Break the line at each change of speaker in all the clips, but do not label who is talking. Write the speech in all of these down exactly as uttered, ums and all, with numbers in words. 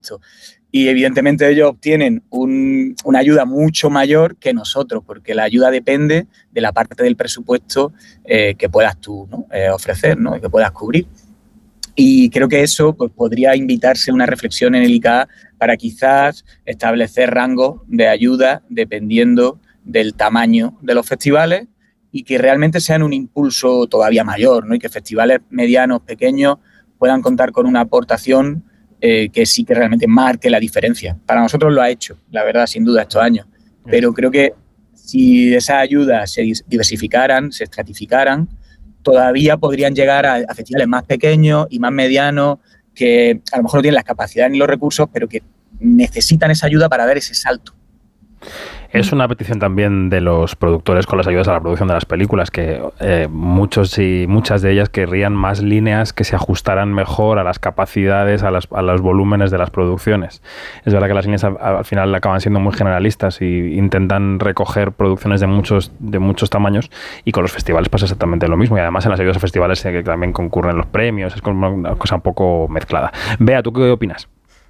Y evidentemente ellos obtienen un, una ayuda mucho mayor que nosotros, porque la ayuda depende de la parte del presupuesto eh, que puedas tú, ¿no? eh, ofrecer, ¿no? que puedas cubrir. Y creo que eso pues, podría invitarse a una reflexión en el I C A A para quizás establecer rangos de ayuda dependiendo del tamaño de los festivales y que realmente sean un impulso todavía mayor, ¿no? Y que festivales medianos, pequeños, puedan contar con una aportación eh, que sí que realmente marque la diferencia. Para nosotros lo ha hecho, la verdad, sin duda, estos años. Pero creo que si esas ayudas se diversificaran, se estratificaran, todavía podrían llegar a, a festivales más pequeños y más medianos que a lo mejor no tienen las capacidades ni los recursos, pero que necesitan esa ayuda para dar ese salto.
Es una petición también de los productores con las ayudas a la producción de las películas, que eh, muchos y muchas de ellas querrían más líneas que se ajustaran mejor a las capacidades, a, las, a los volúmenes de las producciones. Es verdad que las líneas al, al final acaban siendo muy generalistas y intentan recoger producciones de muchos, de muchos tamaños, y con los festivales pasa exactamente lo mismo. Y además en las ayudas a festivales eh, que también concurren los premios, es como una cosa un poco mezclada. Bea, ¿tú qué opinas?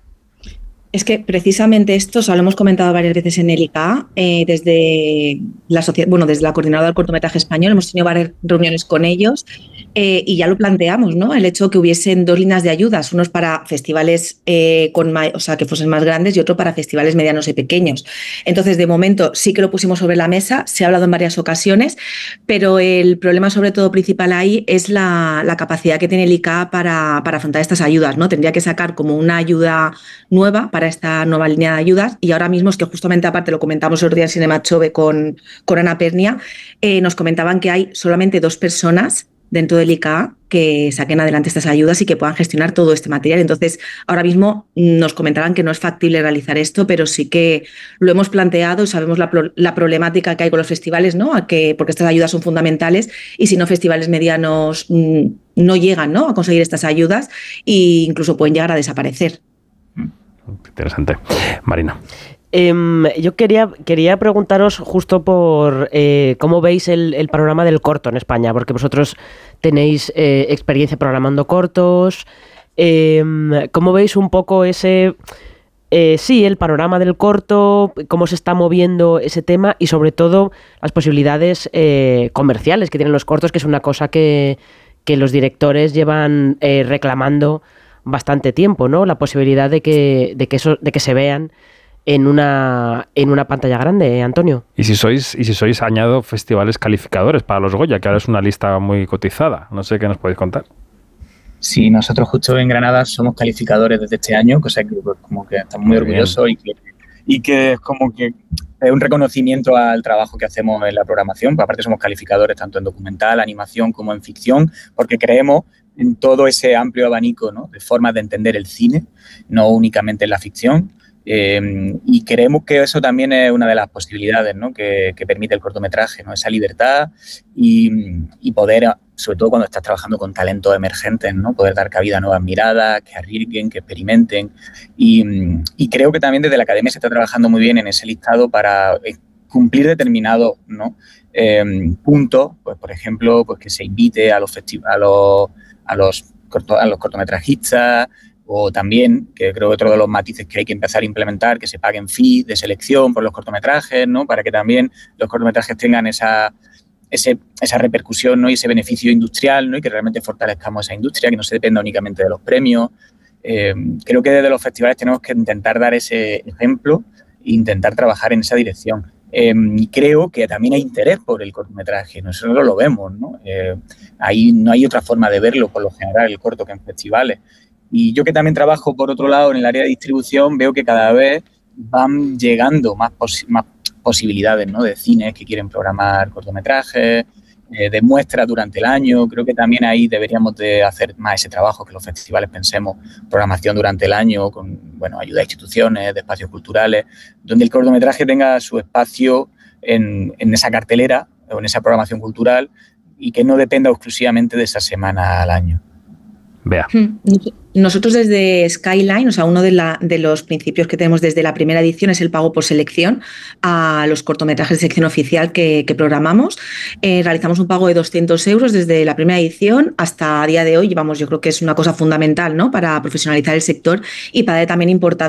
Es que precisamente esto, o sea, lo hemos comentado varias veces en el I C A, eh, desde la sociedad, bueno, desde la Coordinadora del Cortometraje Español, hemos tenido varias reuniones con ellos eh, y ya lo planteamos, ¿no? El hecho de que hubiesen dos líneas de ayudas, unos para festivales eh, con ma- o sea, que fuesen más grandes y otro para festivales medianos y pequeños. Entonces, de momento sí que lo pusimos sobre la mesa, se ha hablado en varias ocasiones, pero el problema sobre todo principal ahí es la, la capacidad que tiene el I C A para, para afrontar estas ayudas, ¿no? Tendría que sacar como una ayuda nueva para esta nueva línea de ayudas, y ahora mismo es que justamente aparte lo comentamos el otro día en Cinema Chove con, con Ana Pernia, eh, nos comentaban que hay solamente dos personas dentro del I C A que saquen adelante estas ayudas y que puedan gestionar todo este material. Entonces, ahora mismo nos comentaban que no es factible realizar esto, pero sí que lo hemos planteado y sabemos la, la problemática que hay con los festivales, ¿no? A que, porque estas ayudas son fundamentales y si no, festivales medianos mmm, no llegan, ¿no? a conseguir estas ayudas e incluso pueden llegar a desaparecer.
Interesante. Marina.
Eh, yo quería, quería preguntaros justo por eh, cómo veis el, el panorama del corto en España, porque vosotros tenéis eh, experiencia programando cortos. Eh, ¿Cómo veis un poco ese... Eh, sí, el panorama del corto, cómo se está moviendo ese tema y sobre todo las posibilidades eh, comerciales que tienen los cortos, que es una cosa que, que los directores llevan eh, reclamando bastante tiempo, ¿no? La posibilidad de que, de que, eso, de que se vean en una, en una pantalla grande, Antonio.
Y si sois, y si sois añado festivales calificadores para los Goya, que ahora es una lista muy cotizada. No sé qué nos podéis contar.
Sí, nosotros justo en Granada somos calificadores desde este año, cosa que pues, como que estamos muy, muy orgullosos y que, y que es como que es un reconocimiento al trabajo que hacemos en la programación. Pues aparte somos calificadores tanto en documental, animación como en ficción, porque creemos en todo ese amplio abanico, ¿no? de formas de entender el cine, no únicamente en la ficción. Eh, y creemos que eso también es una de las posibilidades, ¿no? que, que permite el cortometraje, ¿no? esa libertad y, y poder, sobre todo cuando estás trabajando con talentos emergentes, ¿no? poder dar cabida a nuevas miradas, que arriesguen, que experimenten. Y, y creo que también desde la academia se está trabajando muy bien en ese listado para cumplir determinados, ¿no? eh, puntos, pues por ejemplo, pues que se invite a los, festiv- a los, a los, corto- a los cortometrajistas, o también, que creo que otro de los matices que hay que empezar a implementar, que se paguen fees de selección por los cortometrajes, ¿no? Para que también los cortometrajes tengan esa, ese, esa repercusión, ¿no? y ese beneficio industrial, ¿no? y que realmente fortalezcamos esa industria, que no se dependa únicamente de los premios. Eh, creo que desde los festivales tenemos que intentar dar ese ejemplo e intentar trabajar en esa dirección. Eh, y creo que también hay interés por el cortometraje, nosotros lo vemos, ¿no? Eh, ahí no hay otra forma de verlo, por lo general, el corto que en festivales. Y yo que también trabajo, por otro lado, en el área de distribución, veo que cada vez van llegando más, posi- más posibilidades, ¿no? de cines que quieren programar cortometrajes, eh, de muestras durante el año. Creo que también ahí deberíamos de hacer más ese trabajo, que los festivales pensemos programación durante el año, con bueno, ayuda a instituciones, de espacios culturales, donde el cortometraje tenga su espacio en, en esa cartelera o en esa programación cultural y que no dependa exclusivamente de esa semana al año.
Vea.
Nosotros desde Skyline, o sea, uno de, la, de los principios que tenemos desde la primera edición es el pago por selección a los cortometrajes de sección oficial que, que programamos. Eh, realizamos un pago de doscientos euros desde la primera edición hasta a día de hoy. Vamos, yo creo que es una cosa fundamental, ¿no? Para profesionalizar el sector y para dar también importancia